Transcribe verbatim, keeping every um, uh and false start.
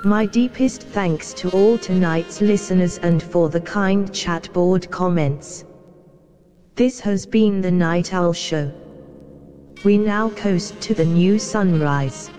My deepest thanks to all tonight's listeners and for the kind chat board comments. This has been the Night Owl Show. We now coast to the new sunrise.